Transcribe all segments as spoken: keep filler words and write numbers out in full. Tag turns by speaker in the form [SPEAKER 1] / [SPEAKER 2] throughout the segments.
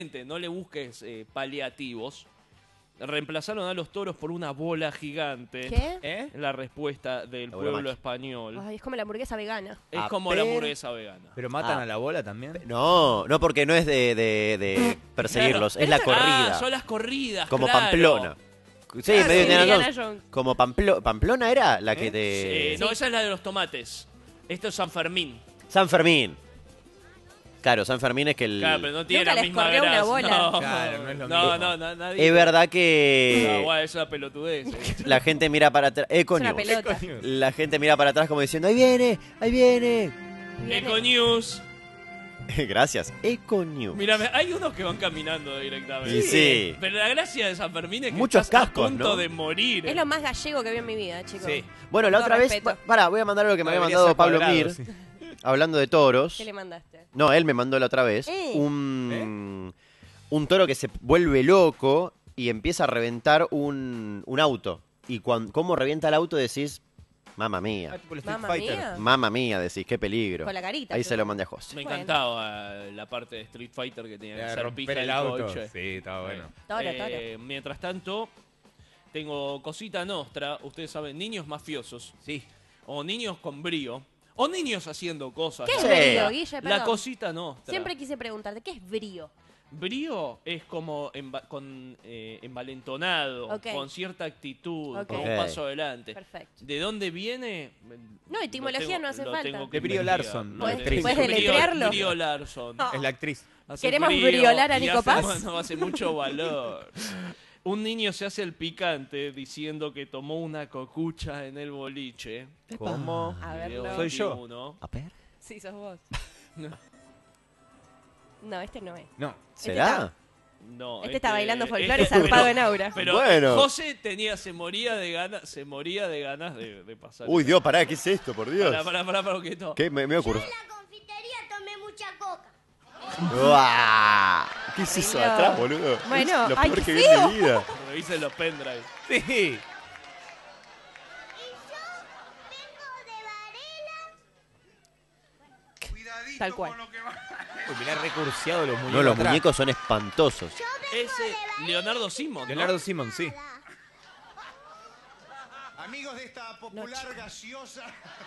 [SPEAKER 1] no le busques eh, paliativos. Reemplazaron a los toros por una bola gigante.
[SPEAKER 2] ¿Qué?
[SPEAKER 1] ¿Eh? La respuesta del
[SPEAKER 3] La bola
[SPEAKER 1] pueblo
[SPEAKER 3] macho.
[SPEAKER 1] español.
[SPEAKER 2] Ay, es como la hamburguesa vegana.
[SPEAKER 1] Es
[SPEAKER 3] A
[SPEAKER 1] como
[SPEAKER 3] ver.
[SPEAKER 1] la hamburguesa vegana.
[SPEAKER 4] ¿Pero matan
[SPEAKER 3] Ah.
[SPEAKER 4] a la bola también?
[SPEAKER 3] No, no porque no es de, de- de perseguirlos, es la
[SPEAKER 2] Pero esto-
[SPEAKER 3] corrida.
[SPEAKER 1] Ah, son las corridas,
[SPEAKER 3] Como
[SPEAKER 1] claro.
[SPEAKER 3] Pamplona. Sí,
[SPEAKER 2] Claro,
[SPEAKER 3] medio Indiana
[SPEAKER 2] Indiana
[SPEAKER 3] Jones.
[SPEAKER 2] Jones.
[SPEAKER 3] Como Pamplo- Pamplona era la que
[SPEAKER 4] ¿Eh?
[SPEAKER 3] te...
[SPEAKER 1] Eh, no, esa es la de los tomates. Esto es San Fermín.
[SPEAKER 3] San Fermín. Claro, San Fermín es que el...
[SPEAKER 1] Claro, pero no tiene
[SPEAKER 2] Nunca
[SPEAKER 1] la
[SPEAKER 2] les
[SPEAKER 1] misma
[SPEAKER 2] corrió una
[SPEAKER 1] grasa.
[SPEAKER 2] bola.
[SPEAKER 1] No,
[SPEAKER 4] Claro, no es lo
[SPEAKER 1] no,
[SPEAKER 4] mismo.
[SPEAKER 1] no, no, nadie.
[SPEAKER 3] Es verdad
[SPEAKER 1] No,
[SPEAKER 3] que
[SPEAKER 1] guay, es una pelotudez. eh.
[SPEAKER 3] la gente mira para atrás... Eco
[SPEAKER 2] Es una
[SPEAKER 3] News.
[SPEAKER 2] pelota.
[SPEAKER 3] La gente mira para atrás como diciendo, ahí viene, ahí viene.
[SPEAKER 2] Viene.
[SPEAKER 1] Eco News.
[SPEAKER 3] Gracias, Eco News.
[SPEAKER 1] Mírame, hay unos que van caminando directamente.
[SPEAKER 3] Y sí.
[SPEAKER 1] Pero la gracia de San Fermín es que
[SPEAKER 3] Muchos
[SPEAKER 1] estás
[SPEAKER 3] cascos,
[SPEAKER 1] a punto
[SPEAKER 3] ¿no?
[SPEAKER 1] de morir.
[SPEAKER 2] Es lo más gallego que vi en mi vida, chicos.
[SPEAKER 4] Sí.
[SPEAKER 3] Bueno,
[SPEAKER 2] Con
[SPEAKER 3] la
[SPEAKER 2] todo
[SPEAKER 3] otra vez...
[SPEAKER 2] respeto.
[SPEAKER 3] pa- Pará, voy a mandar lo que me había
[SPEAKER 4] Debería
[SPEAKER 3] mandado
[SPEAKER 4] ser
[SPEAKER 3] Pablo
[SPEAKER 4] cuadrado,
[SPEAKER 3] Mir,
[SPEAKER 4] sí.
[SPEAKER 3] hablando de toros.
[SPEAKER 2] ¿Qué le mandaste?
[SPEAKER 3] No, él me mandó la otra vez
[SPEAKER 2] Eh.
[SPEAKER 3] un, un toro que se vuelve loco y empieza a reventar un, un auto. Y cuando cómo revienta el auto decís, mamma
[SPEAKER 4] Ah,
[SPEAKER 3] mía,
[SPEAKER 4] tipo el Street
[SPEAKER 2] Mamma
[SPEAKER 4] Fighter.
[SPEAKER 2] mía.
[SPEAKER 3] mamma mía, decís, qué peligro.
[SPEAKER 2] Con la carita.
[SPEAKER 3] Ahí
[SPEAKER 2] tú.
[SPEAKER 3] se lo mandé a José.
[SPEAKER 1] Me
[SPEAKER 2] Bueno.
[SPEAKER 1] encantaba la parte de Street Fighter que tenía que
[SPEAKER 4] De
[SPEAKER 1] ser
[SPEAKER 4] romper
[SPEAKER 1] pija
[SPEAKER 4] el
[SPEAKER 1] el
[SPEAKER 4] auto.
[SPEAKER 1] coche.
[SPEAKER 4] Sí, estaba bueno.
[SPEAKER 2] Toro,
[SPEAKER 1] Eh, mientras tanto, tengo cosita nostra. Ustedes saben, niños mafiosos.
[SPEAKER 4] Sí.
[SPEAKER 1] O niños con brío. O niños haciendo cosas.
[SPEAKER 2] ¿Qué
[SPEAKER 1] ¿no?
[SPEAKER 2] es
[SPEAKER 3] Sí.
[SPEAKER 2] brío, Guille?
[SPEAKER 1] La
[SPEAKER 2] Perdón.
[SPEAKER 1] cosita nostra.
[SPEAKER 2] Siempre quise preguntarte, ¿qué es brío?
[SPEAKER 1] Brío es como enva- con, eh, envalentonado,
[SPEAKER 2] Ok.
[SPEAKER 1] con cierta actitud,
[SPEAKER 2] Ok.
[SPEAKER 1] con un
[SPEAKER 3] Ok.
[SPEAKER 1] paso adelante.
[SPEAKER 2] Perfecto.
[SPEAKER 1] ¿De dónde viene?
[SPEAKER 2] No,
[SPEAKER 1] Lo
[SPEAKER 2] etimología
[SPEAKER 1] tengo-
[SPEAKER 2] no hace
[SPEAKER 1] lo
[SPEAKER 2] falta.
[SPEAKER 1] tengo que
[SPEAKER 4] De Brie
[SPEAKER 1] investigar.
[SPEAKER 4] Larson,
[SPEAKER 1] No,
[SPEAKER 4] la
[SPEAKER 1] de-
[SPEAKER 4] actriz.
[SPEAKER 2] ¿Puedes
[SPEAKER 1] Brie-
[SPEAKER 2] deletrearlo?
[SPEAKER 1] Brie Larson.
[SPEAKER 2] No.
[SPEAKER 4] Es la actriz.
[SPEAKER 1] Hace
[SPEAKER 2] ¿Queremos
[SPEAKER 1] frío
[SPEAKER 2] briolar a
[SPEAKER 1] y
[SPEAKER 2] Nico
[SPEAKER 1] hace-
[SPEAKER 2] Paz?
[SPEAKER 1] No, hace mucho valor. Un niño se hace el picante diciendo que tomó una cocucha en el boliche.
[SPEAKER 3] ¿Cómo?
[SPEAKER 2] A verlo.
[SPEAKER 1] Video
[SPEAKER 4] Soy yo.
[SPEAKER 1] veintiuno.
[SPEAKER 3] A ver,
[SPEAKER 2] Sí, sos vos.
[SPEAKER 1] No.
[SPEAKER 2] No, este no es.
[SPEAKER 4] No.
[SPEAKER 3] ¿será?
[SPEAKER 1] No,
[SPEAKER 2] Este está bailando folclore
[SPEAKER 1] este-
[SPEAKER 2] zarpado
[SPEAKER 1] pero-
[SPEAKER 2] en aura.
[SPEAKER 1] Pero
[SPEAKER 3] Bueno.
[SPEAKER 1] José tenía, se moría de ganas, se moría de ganas de, de pasar.
[SPEAKER 3] Uy, Dios, pará, ¿qué es esto, por Dios?
[SPEAKER 1] Pará, pará, pará, pará, que esto.
[SPEAKER 3] ¿Qué me, me ocurre?
[SPEAKER 5] En la confitería tomé mucha coca.
[SPEAKER 3] ¡Uah! ¿Qué es eso de
[SPEAKER 2] Ay, no.
[SPEAKER 3] atrás, boludo?
[SPEAKER 2] Bueno,
[SPEAKER 3] es lo
[SPEAKER 2] ay,
[SPEAKER 3] peor
[SPEAKER 2] qué
[SPEAKER 3] que vi en mi vida.
[SPEAKER 1] Revisen los pendrives.
[SPEAKER 4] Sí.
[SPEAKER 5] Y yo vengo de Varela.
[SPEAKER 2] Tal cual.
[SPEAKER 4] Uy, mirá, recursiado los muñecos.
[SPEAKER 3] No, los
[SPEAKER 4] atrás.
[SPEAKER 3] muñecos son espantosos.
[SPEAKER 1] Ese Leonardo Simon, ¿no?
[SPEAKER 4] Leonardo Simon, sí.
[SPEAKER 6] Amigos de esta popular gaseosa,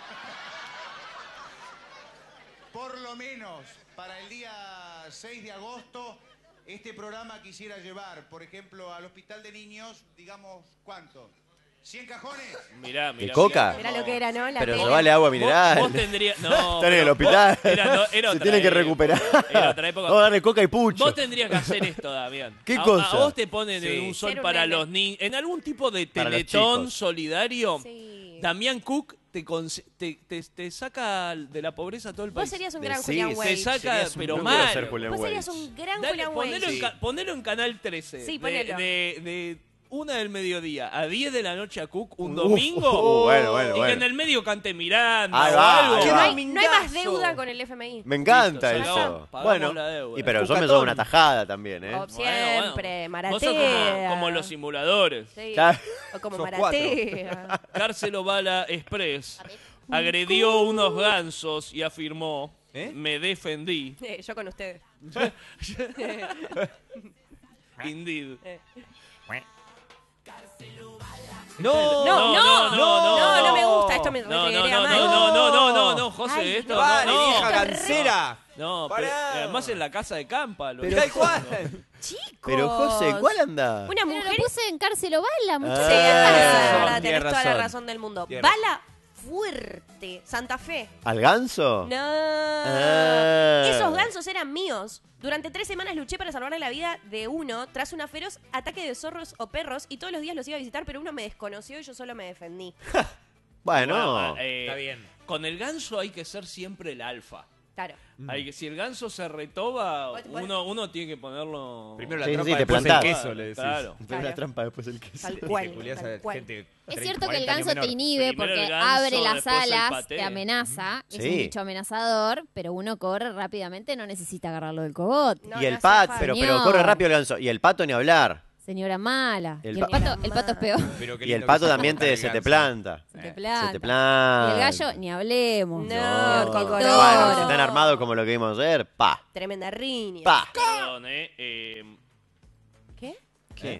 [SPEAKER 6] por lo menos para el día seis de agosto, este programa quisiera llevar, por ejemplo, al Hospital de Niños, digamos, ¿cuánto? ¿cien cajones?
[SPEAKER 1] Mirá,
[SPEAKER 3] ¿Qué
[SPEAKER 1] mirá.
[SPEAKER 3] coca?
[SPEAKER 2] Mirá lo que era, ¿no? La
[SPEAKER 3] Pero
[SPEAKER 2] tele.
[SPEAKER 3] llevale agua
[SPEAKER 1] Vos,
[SPEAKER 3] mineral.
[SPEAKER 1] vos tendrías. No,
[SPEAKER 3] Están en el
[SPEAKER 1] pero
[SPEAKER 3] hospital.
[SPEAKER 1] vos- Era, no, era
[SPEAKER 3] Se
[SPEAKER 1] otra
[SPEAKER 3] tienen que
[SPEAKER 1] época.
[SPEAKER 3] recuperar.
[SPEAKER 1] Era otra época.
[SPEAKER 3] Vamos a darle coca y pucho.
[SPEAKER 1] Vos tendrías que hacer esto, Damián.
[SPEAKER 3] ¿Qué
[SPEAKER 1] A-
[SPEAKER 3] cosa?
[SPEAKER 1] A, vos te ponen
[SPEAKER 4] Sí.
[SPEAKER 1] en un sol
[SPEAKER 2] Ser un
[SPEAKER 1] para
[SPEAKER 2] nene.
[SPEAKER 1] los niños. En algún tipo de
[SPEAKER 3] Para los
[SPEAKER 1] teletón
[SPEAKER 3] chicos.
[SPEAKER 1] solidario.
[SPEAKER 2] Sí.
[SPEAKER 1] Damián Cook te, conse- te, te, te saca de la pobreza a todo el
[SPEAKER 2] Vos
[SPEAKER 1] país.
[SPEAKER 2] serías un
[SPEAKER 3] De-
[SPEAKER 2] gran
[SPEAKER 3] sí,
[SPEAKER 2] Julián
[SPEAKER 3] se
[SPEAKER 1] Te
[SPEAKER 2] Wade.
[SPEAKER 1] saca,
[SPEAKER 4] Serías un
[SPEAKER 1] pero
[SPEAKER 3] No
[SPEAKER 4] muy
[SPEAKER 3] quiero
[SPEAKER 1] mal.
[SPEAKER 3] ser Julián
[SPEAKER 2] Vos serías
[SPEAKER 3] Wade.
[SPEAKER 2] un gran
[SPEAKER 1] Dale,
[SPEAKER 2] Julián
[SPEAKER 1] ponelo, en
[SPEAKER 2] Wade.
[SPEAKER 1] ca- ponelo en Canal trece.
[SPEAKER 2] Sí,
[SPEAKER 1] de,
[SPEAKER 2] ponelo.
[SPEAKER 1] de, de una del mediodía a diez de la noche a Cook un
[SPEAKER 3] Uf,
[SPEAKER 1] domingo.
[SPEAKER 3] uh, bueno, bueno,
[SPEAKER 1] y que
[SPEAKER 3] bueno.
[SPEAKER 1] en el medio cante Miranda
[SPEAKER 3] Ahí
[SPEAKER 1] o
[SPEAKER 3] va,
[SPEAKER 1] algo.
[SPEAKER 3] ahí
[SPEAKER 2] No
[SPEAKER 3] va.
[SPEAKER 2] hay, no hay más
[SPEAKER 4] Mingazo.
[SPEAKER 2] deuda con el F M I.
[SPEAKER 3] Me encanta
[SPEAKER 1] Listo, se
[SPEAKER 3] eso.
[SPEAKER 1] acabó. Pagamos
[SPEAKER 3] Bueno,
[SPEAKER 1] la deuda.
[SPEAKER 3] y pero yo me
[SPEAKER 4] Cucatón.
[SPEAKER 3] doy una tajada también, ¿eh?
[SPEAKER 2] Oh,
[SPEAKER 1] Bueno,
[SPEAKER 2] siempre,
[SPEAKER 1] bueno. Vos sos como,
[SPEAKER 2] Maratea.
[SPEAKER 1] como los simuladores.
[SPEAKER 2] Sí.
[SPEAKER 3] Claro.
[SPEAKER 2] O como
[SPEAKER 4] Sos
[SPEAKER 2] Maratea.
[SPEAKER 1] Cárcelo Bala Express agredió unos gansos y afirmó:
[SPEAKER 4] ¿Eh?
[SPEAKER 1] me defendí.
[SPEAKER 2] Eh, yo con ustedes.
[SPEAKER 1] Indeed.
[SPEAKER 2] Eh.
[SPEAKER 4] No,
[SPEAKER 2] No, no,
[SPEAKER 1] no,
[SPEAKER 2] no, no me gusta. Esto me
[SPEAKER 1] No, no,
[SPEAKER 2] reguerea
[SPEAKER 1] no,
[SPEAKER 2] mal.
[SPEAKER 1] no, no, no, no, no, no, José,
[SPEAKER 2] Ay,
[SPEAKER 1] esto
[SPEAKER 2] no.
[SPEAKER 4] Vale,
[SPEAKER 1] no,
[SPEAKER 4] vieja
[SPEAKER 1] no.
[SPEAKER 4] gancera.
[SPEAKER 1] No,
[SPEAKER 4] Pará.
[SPEAKER 1] pero además en la casa de Campa. Lo
[SPEAKER 3] Pero-
[SPEAKER 4] Tal cual.
[SPEAKER 2] Chicos.
[SPEAKER 3] Pero José, ¿cuál anda?
[SPEAKER 2] Una
[SPEAKER 7] Pero
[SPEAKER 2] mujer.
[SPEAKER 7] lo puse en cárcel o bala,
[SPEAKER 3] Ah.
[SPEAKER 7] muchachos.
[SPEAKER 2] Sí,
[SPEAKER 7] ¿Qué
[SPEAKER 2] es
[SPEAKER 7] pasa?
[SPEAKER 2] verdad,
[SPEAKER 4] Tiene
[SPEAKER 2] tenés toda la
[SPEAKER 4] razón.
[SPEAKER 2] razón del mundo.
[SPEAKER 4] Tiene
[SPEAKER 2] Bala fuerte. Santa Fe.
[SPEAKER 3] ¿Al ganso?
[SPEAKER 2] No.
[SPEAKER 3] Ah.
[SPEAKER 2] Esos gansos eran míos. Durante tres semanas luché para salvarle la vida de uno tras una feroz ataque de zorros o perros y todos los días los iba a visitar, pero uno me desconoció y yo solo me defendí.
[SPEAKER 3] Bueno,
[SPEAKER 1] eh,
[SPEAKER 4] Está bien.
[SPEAKER 1] Con el ganso hay que ser siempre el alfa.
[SPEAKER 2] Claro.
[SPEAKER 1] Hay que, si el ganso se retoba,
[SPEAKER 2] Vos te podés-
[SPEAKER 1] uno, uno tiene que ponerlo.
[SPEAKER 4] Primero la
[SPEAKER 3] Sí, sí,
[SPEAKER 4] trampa,
[SPEAKER 3] sí, te
[SPEAKER 4] después el
[SPEAKER 3] plantás.
[SPEAKER 4] queso, le decís.
[SPEAKER 1] Claro.
[SPEAKER 3] primero la trampa, después el queso.
[SPEAKER 2] Tal
[SPEAKER 4] Que
[SPEAKER 2] cual.
[SPEAKER 4] culiás a
[SPEAKER 2] tal cual.
[SPEAKER 4] gente
[SPEAKER 7] Es
[SPEAKER 4] treinta,
[SPEAKER 7] cierto que el
[SPEAKER 4] cuarenta años
[SPEAKER 7] ganso te
[SPEAKER 4] menor.
[SPEAKER 7] inhibe
[SPEAKER 1] Primero
[SPEAKER 7] porque
[SPEAKER 1] el ganso,
[SPEAKER 7] abre las
[SPEAKER 1] después el
[SPEAKER 7] alas,
[SPEAKER 1] paté.
[SPEAKER 7] te amenaza, es
[SPEAKER 3] Sí.
[SPEAKER 7] un bicho amenazador, pero uno corre rápidamente, no necesita agarrarlo del cogote.
[SPEAKER 2] No,
[SPEAKER 3] y el
[SPEAKER 2] no hace
[SPEAKER 3] pato,
[SPEAKER 2] falta.
[SPEAKER 3] pero, pero
[SPEAKER 7] Señor.
[SPEAKER 3] corre rápido el ganso. Y el pato ni hablar.
[SPEAKER 7] Señora mala.
[SPEAKER 3] El
[SPEAKER 7] y el
[SPEAKER 3] pa-
[SPEAKER 7] pato, el pato es peor.
[SPEAKER 4] Pero qué
[SPEAKER 3] Y el
[SPEAKER 4] lindo
[SPEAKER 3] pato
[SPEAKER 4] que
[SPEAKER 3] también te, se te planta.
[SPEAKER 7] Se te planta.
[SPEAKER 3] Se te planta.
[SPEAKER 7] Y el gallo, ni hablemos.
[SPEAKER 2] No,
[SPEAKER 7] Señor
[SPEAKER 2] Cocororo.
[SPEAKER 3] Bueno, si están armados como lo que vimos ayer, pa,
[SPEAKER 2] Tremenda riña.
[SPEAKER 3] pa.
[SPEAKER 1] Perdón, eh. eh,
[SPEAKER 2] ¿Qué?
[SPEAKER 3] ¿Qué?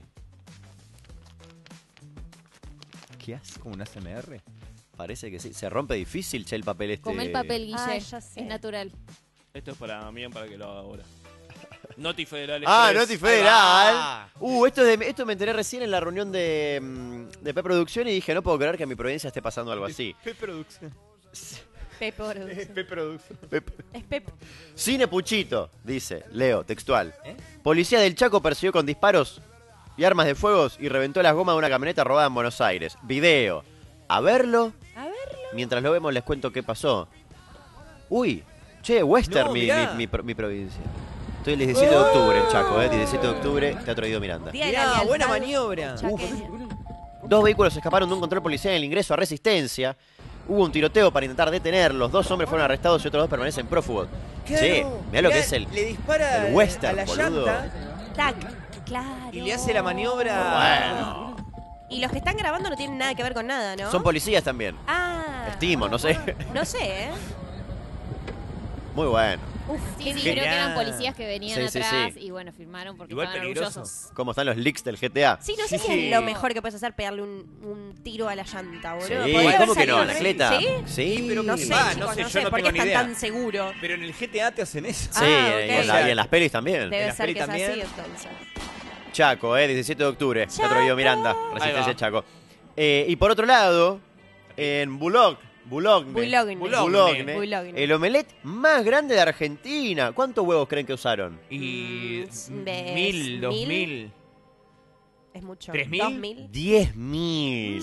[SPEAKER 3] ¿Qué hace?
[SPEAKER 4] ¿Es como un A S M R?
[SPEAKER 3] Parece que sí. Se rompe difícil, che, el papel este.
[SPEAKER 7] Come el papel, Guille.
[SPEAKER 2] Ay, ya sé.
[SPEAKER 7] Es natural.
[SPEAKER 1] esto es para Damián para que lo haga ahora. Noti Federal
[SPEAKER 3] Ah,
[SPEAKER 1] Express.
[SPEAKER 3] Noti Federal.
[SPEAKER 4] va.
[SPEAKER 3] Uh, esto, de, esto me enteré recién en la reunión de, mm, de P-Producción y dije, no puedo creer que en mi provincia esté pasando algo así.
[SPEAKER 4] P-Producción.
[SPEAKER 2] Pepe Oro.
[SPEAKER 4] P-Producción.
[SPEAKER 3] Pep-
[SPEAKER 2] Es Pepe.
[SPEAKER 3] Cine Puchito, dice, leo, textual.
[SPEAKER 4] ¿Eh?
[SPEAKER 3] Policía del Chaco persiguió con disparos y armas de fuego y reventó las gomas de una camioneta robada en Buenos Aires. Video. A verlo.
[SPEAKER 2] A verlo.
[SPEAKER 3] Mientras lo vemos les cuento qué pasó. Uy, che, Western
[SPEAKER 4] No,
[SPEAKER 3] mi,
[SPEAKER 4] mirá.
[SPEAKER 3] mi, mi pro- mi provincia. Estoy el diecisiete de octubre en Chaco, ¿eh? diecisiete de octubre, Teatro Guido Miranda.
[SPEAKER 2] Día de la
[SPEAKER 4] Mirá,
[SPEAKER 2] lealtad
[SPEAKER 4] buena maniobra.
[SPEAKER 2] chaqueña.
[SPEAKER 3] Dos vehículos escaparon de un control policial en el ingreso a Resistencia. Hubo un tiroteo para intentar detenerlos. Dos hombres fueron arrestados y otros dos permanecen prófugos. Sí, mirá lo que es el,
[SPEAKER 4] Le dispara
[SPEAKER 3] el western,
[SPEAKER 4] a la
[SPEAKER 3] boludo.
[SPEAKER 4] llanta
[SPEAKER 2] Tac. Claro.
[SPEAKER 4] y le hace la maniobra.
[SPEAKER 3] Bueno,
[SPEAKER 2] Y los que están grabando no tienen nada que ver con nada, ¿no?
[SPEAKER 3] son policías también.
[SPEAKER 2] Ah.
[SPEAKER 3] Estimo, no sé.
[SPEAKER 2] No sé, ¿eh?
[SPEAKER 3] Muy bueno.
[SPEAKER 2] Uf,
[SPEAKER 7] Sí,
[SPEAKER 2] qué
[SPEAKER 7] sí,
[SPEAKER 2] bien.
[SPEAKER 7] creo que eran
[SPEAKER 4] Genial.
[SPEAKER 7] policías que venían
[SPEAKER 3] Sí, sí,
[SPEAKER 7] atrás
[SPEAKER 3] sí.
[SPEAKER 7] y bueno, firmaron porque
[SPEAKER 4] Igual
[SPEAKER 7] estaban
[SPEAKER 4] peligroso.
[SPEAKER 7] orgullosos.
[SPEAKER 3] ¿Cómo están los leaks del G T A?
[SPEAKER 2] Sí, no sé
[SPEAKER 4] Sí,
[SPEAKER 2] si
[SPEAKER 4] sí.
[SPEAKER 2] es lo mejor que puedes hacer pegarle un, un tiro a la llanta, boludo.
[SPEAKER 3] Sí,
[SPEAKER 2] Podría haber
[SPEAKER 3] ¿cómo que
[SPEAKER 2] salido
[SPEAKER 3] no?
[SPEAKER 2] re-
[SPEAKER 3] ¿Anacleta?
[SPEAKER 2] ¿Sí?
[SPEAKER 3] Sí,
[SPEAKER 4] pero
[SPEAKER 2] No sé,
[SPEAKER 4] Va,
[SPEAKER 2] chicos,
[SPEAKER 4] no
[SPEAKER 2] no
[SPEAKER 4] sé,
[SPEAKER 2] sé,
[SPEAKER 4] yo no
[SPEAKER 2] ¿por qué
[SPEAKER 4] tengo ni
[SPEAKER 2] están
[SPEAKER 4] idea.
[SPEAKER 2] tan seguros?
[SPEAKER 4] Pero en el G T A te hacen eso.
[SPEAKER 3] Sí,
[SPEAKER 2] Ah,
[SPEAKER 3] y, en
[SPEAKER 2] ok.
[SPEAKER 3] la- y en las pelis también.
[SPEAKER 2] Debe
[SPEAKER 4] las
[SPEAKER 2] ser
[SPEAKER 4] pelis
[SPEAKER 2] que es así,
[SPEAKER 4] también.
[SPEAKER 2] entonces.
[SPEAKER 3] Chaco, eh, diecisiete de octubre, Teatro
[SPEAKER 2] Chaco.
[SPEAKER 3] Guido Miranda,
[SPEAKER 4] Ahí
[SPEAKER 3] Resistencia
[SPEAKER 4] va.
[SPEAKER 3] Chaco. Eh, y por otro lado, en Bulog, Bulogne,
[SPEAKER 2] Bulogne.
[SPEAKER 3] Bulogne,
[SPEAKER 2] Bulogne.
[SPEAKER 3] el omelette más grande de Argentina. ¿Cuántos huevos creen que usaron?
[SPEAKER 4] Y
[SPEAKER 2] Mm, ves,
[SPEAKER 4] mil, dos
[SPEAKER 2] mil.
[SPEAKER 4] mil.
[SPEAKER 2] Es mucho.
[SPEAKER 4] ¿Tres mil?
[SPEAKER 2] ¿Dos mil?
[SPEAKER 3] diez mil.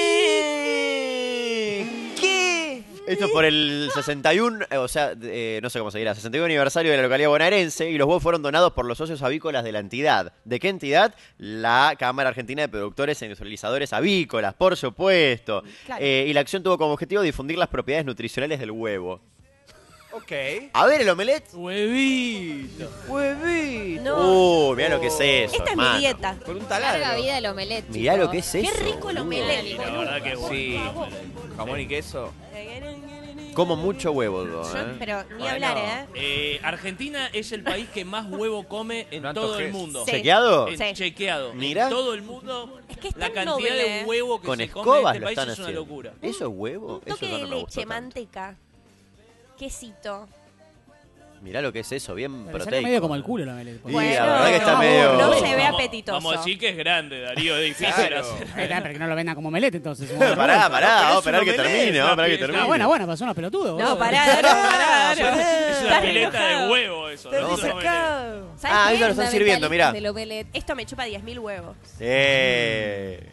[SPEAKER 4] ¿Qué?
[SPEAKER 3] Esto por el sesenta y uno, eh, o sea, eh, no sé cómo se dirá, sesenta y uno aniversario de la localidad bonaerense y los huevos fueron donados por los socios avícolas de la entidad. ¿De qué entidad? La Cámara Argentina de Productores e Industrializadores Avícolas, por supuesto.
[SPEAKER 2] Claro.
[SPEAKER 3] Eh, y la acción tuvo como objetivo difundir las propiedades nutricionales del huevo.
[SPEAKER 4] Ok.
[SPEAKER 3] A ver el omelette.
[SPEAKER 1] Huevito.
[SPEAKER 4] Huevito.
[SPEAKER 2] No.
[SPEAKER 3] Uh, mirá lo que es eso,
[SPEAKER 2] Esta es
[SPEAKER 3] hermano.
[SPEAKER 2] mi dieta.
[SPEAKER 4] Con un
[SPEAKER 7] Larga
[SPEAKER 4] taladro.
[SPEAKER 7] vida el omelette.
[SPEAKER 3] Mirá
[SPEAKER 7] chicos.
[SPEAKER 3] lo que es eso.
[SPEAKER 2] Qué rico el
[SPEAKER 3] boludo.
[SPEAKER 2] omelette,
[SPEAKER 1] Y la
[SPEAKER 2] boludo.
[SPEAKER 1] verdad que bueno.
[SPEAKER 4] Sí. Jamón y queso.
[SPEAKER 3] Como mucho huevo, yo,
[SPEAKER 2] Yo-
[SPEAKER 3] ¿eh?
[SPEAKER 2] pero ni
[SPEAKER 4] Bueno.
[SPEAKER 2] hablar, ¿eh?
[SPEAKER 1] Eh, Argentina es el país que más huevo come en
[SPEAKER 4] No
[SPEAKER 1] todo el
[SPEAKER 4] antojes.
[SPEAKER 1] mundo.
[SPEAKER 2] Sí.
[SPEAKER 3] ¿Chequeado?
[SPEAKER 1] En-
[SPEAKER 2] Sí.
[SPEAKER 1] Chequeado.
[SPEAKER 3] Mirá.
[SPEAKER 1] En todo el mundo.
[SPEAKER 2] Es que es
[SPEAKER 1] la
[SPEAKER 2] tan
[SPEAKER 1] cantidad
[SPEAKER 2] noble,
[SPEAKER 1] de
[SPEAKER 2] ¿eh?
[SPEAKER 1] huevo que
[SPEAKER 3] Con
[SPEAKER 1] se come en
[SPEAKER 3] escobas
[SPEAKER 1] este
[SPEAKER 3] lo
[SPEAKER 1] país
[SPEAKER 3] están
[SPEAKER 1] es una
[SPEAKER 3] haciendo.
[SPEAKER 1] locura.
[SPEAKER 3] ¿Eso es huevo?
[SPEAKER 2] Un
[SPEAKER 3] Eso
[SPEAKER 2] toque
[SPEAKER 3] no
[SPEAKER 2] de
[SPEAKER 3] me gustó
[SPEAKER 2] leche,
[SPEAKER 3] tanto.
[SPEAKER 2] manteca, quesito.
[SPEAKER 3] Mirá lo que es eso, bien
[SPEAKER 8] Pero sale
[SPEAKER 3] proteico.
[SPEAKER 8] medio como el culo la omelette.
[SPEAKER 3] Sí,
[SPEAKER 2] Bueno,
[SPEAKER 3] la verdad que está
[SPEAKER 2] no,
[SPEAKER 3] medio...
[SPEAKER 2] no se ve
[SPEAKER 1] Vamos-
[SPEAKER 2] apetitoso.
[SPEAKER 1] Vamos a decir que es grande, Darío. Es difícil
[SPEAKER 4] Claro.
[SPEAKER 1] hacer.
[SPEAKER 8] Espera, pero que no lo vendan como omelette entonces.
[SPEAKER 3] Pará, pará,
[SPEAKER 4] pero
[SPEAKER 3] vamos a
[SPEAKER 4] es
[SPEAKER 3] esperar
[SPEAKER 4] un
[SPEAKER 3] que
[SPEAKER 4] omelette,
[SPEAKER 3] termine, vamos a esperar que
[SPEAKER 1] la
[SPEAKER 3] termine.
[SPEAKER 8] Ah, bueno, bueno, pues son unos pelotudos.
[SPEAKER 2] No,
[SPEAKER 8] boludo.
[SPEAKER 2] pará, no, pará, no.
[SPEAKER 1] Es una
[SPEAKER 2] Estás
[SPEAKER 1] pileta
[SPEAKER 2] enojado.
[SPEAKER 1] de huevo eso.
[SPEAKER 4] Te
[SPEAKER 1] ¿no?
[SPEAKER 4] dice
[SPEAKER 1] No me-
[SPEAKER 2] ¿Sabes
[SPEAKER 3] Ah,
[SPEAKER 2] qué?
[SPEAKER 3] ahí lo están sirviendo, mirá.
[SPEAKER 7] Del omelette.
[SPEAKER 2] Esto me chupa diez mil huevos.
[SPEAKER 3] Eh,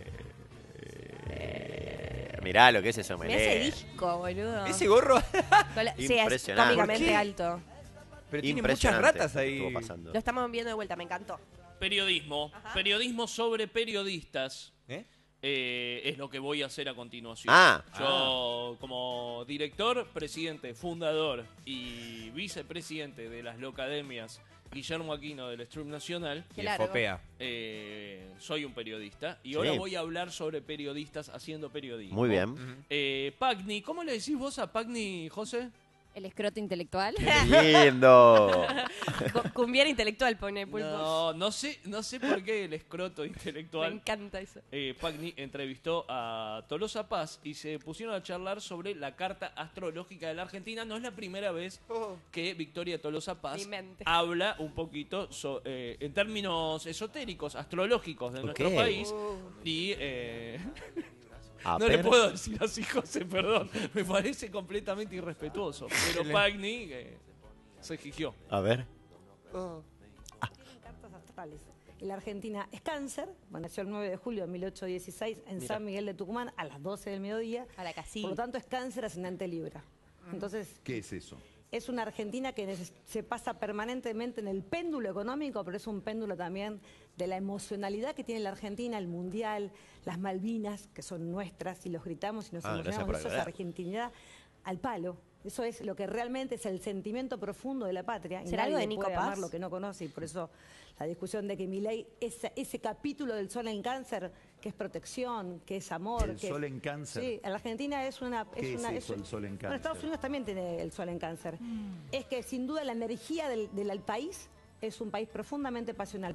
[SPEAKER 3] eh, mirá lo que es ese
[SPEAKER 2] Mirá ese
[SPEAKER 3] omelette.
[SPEAKER 2] disco, boludo.
[SPEAKER 4] Ese gorro.
[SPEAKER 2] Con la- Sí, es
[SPEAKER 3] Impresionante.
[SPEAKER 2] cómicamente
[SPEAKER 4] ¿Por qué?
[SPEAKER 2] alto.
[SPEAKER 4] Pero tiene muchas
[SPEAKER 3] Impresionante
[SPEAKER 4] ratas ahí.
[SPEAKER 3] estuvo pasando.
[SPEAKER 2] Lo estamos viendo de vuelta, me encantó.
[SPEAKER 1] Periodismo.
[SPEAKER 2] Ajá.
[SPEAKER 1] Periodismo sobre periodistas.
[SPEAKER 4] ¿Eh?
[SPEAKER 1] eh, es lo que voy a hacer a continuación.
[SPEAKER 3] Ah.
[SPEAKER 1] Yo, como director, presidente, fundador y vicepresidente de las Locademias Guillermo Aquino del Stream Nacional,
[SPEAKER 4] Y
[SPEAKER 2] Claro.
[SPEAKER 4] el Fopea.
[SPEAKER 1] eh, soy un periodista y
[SPEAKER 3] Sí.
[SPEAKER 1] ahora voy a hablar sobre periodistas haciendo periodismo.
[SPEAKER 3] Muy bien.
[SPEAKER 4] Ujú.
[SPEAKER 1] Eh, Pagni, ¿cómo le decís vos a Pagni, José?
[SPEAKER 7] El escroto intelectual.
[SPEAKER 3] Lindo.
[SPEAKER 2] Cu- Cumbiera intelectual pone Pulpo.
[SPEAKER 1] No, no sé, no sé por qué el escroto
[SPEAKER 2] Me
[SPEAKER 1] intelectual.
[SPEAKER 2] encanta eso.
[SPEAKER 1] Eh, Pagni entrevistó a Tolosa Paz y se pusieron a charlar sobre la carta astrológica de la Argentina. No es la primera vez que Victoria Tolosa Paz
[SPEAKER 2] Mi mente.
[SPEAKER 1] habla un poquito so- eh, en términos esotéricos, astrológicos de nuestro
[SPEAKER 3] Ok.
[SPEAKER 1] país. Y eh,
[SPEAKER 3] A
[SPEAKER 1] no le
[SPEAKER 3] ver.
[SPEAKER 1] puedo decir así, José, perdón. Me parece completamente irrespetuoso. Pero Pagni eh, se gigió.
[SPEAKER 3] A ver.
[SPEAKER 9] Cartas astrales. En la Argentina es cáncer, bueno, nació el nueve de julio de mil ochocientos dieciséis en
[SPEAKER 1] Mira.
[SPEAKER 9] San Miguel de Tucumán a las doce del mediodía.
[SPEAKER 2] A la casilla.
[SPEAKER 9] Por lo tanto es cáncer ascendente Libra. Entonces,
[SPEAKER 5] ¿Qué es eso?
[SPEAKER 9] es una Argentina que neces- se pasa permanentemente en el péndulo económico, pero es un péndulo también de la emocionalidad que tiene la Argentina, el Mundial, las Malvinas, que son nuestras, y los gritamos y nos
[SPEAKER 3] Ah, gracias
[SPEAKER 9] emocionamos.
[SPEAKER 3] por
[SPEAKER 9] Eso es
[SPEAKER 3] aclarar.
[SPEAKER 9] argentinidad al palo. Eso es lo que realmente es el sentimiento profundo de la patria. Y
[SPEAKER 2] ¿Será algo
[SPEAKER 9] nadie
[SPEAKER 2] de Nico
[SPEAKER 9] puede
[SPEAKER 2] Paz?
[SPEAKER 9] amar lo que no conoce, y por eso la discusión de que Milei, ese, ese capítulo del sol en cáncer, que es protección, que es amor.
[SPEAKER 10] El
[SPEAKER 9] que
[SPEAKER 10] sol
[SPEAKER 9] es-
[SPEAKER 10] en cáncer.
[SPEAKER 9] Sí, en la Argentina es una...
[SPEAKER 10] ¿Qué es
[SPEAKER 9] una
[SPEAKER 10] eso, el sol en
[SPEAKER 9] Bueno,
[SPEAKER 10] cáncer?
[SPEAKER 9] Estados Unidos también tiene el sol en cáncer. Es que sin duda la energía del, del país es un país profundamente pasional.